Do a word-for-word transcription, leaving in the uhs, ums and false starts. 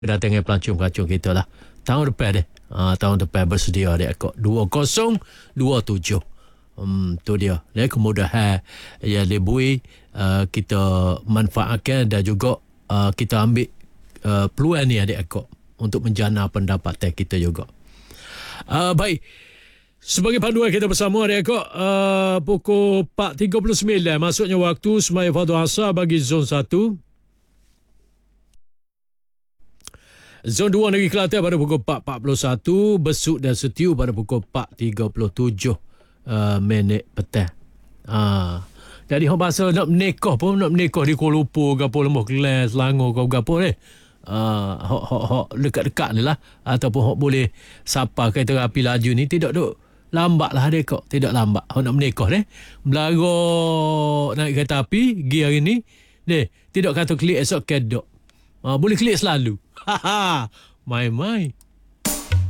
kedatangan pelancong-pelancong kita lah. Tahun depan deh. Ha, tahun depan bersedia dek kok. dua kosong dua tujuh. Hmm, tu dia. Dia kemudahan yang lebih uh, kita manfaatkan dan juga uh, kita ambil uh, peluang ni adik akak untuk menjana pendapatan kita juga. Uh, baik. Sebagai panduan kita bersama adik akak, uh, pukul empat tiga puluh sembilan masuknya waktu sembahyang fardu asar bagi zon satu. Zon dua Negeri Kelantan pada pukul empat empat puluh satu, Besut dan Setiu pada pukul empat tiga puluh tujuh uh, minit petang. Uh, jadi hok bahasa nak menikah pun, nak menikah di Kuala Lumpur ke apa, Lembah Kelang, Selangor ke apa ni. Uh, hok hok hok dekat-dekat ni lah, ataupun hok boleh sapa kereta api laju ni, tidak duk lambat lah dia kok, tidak lambat. Hok nak menikah ni, belarang naik kereta api pergi hari ni, ni tidak kata klik esok kedok. Uh, boleh klik selalu. Haha, mai mai.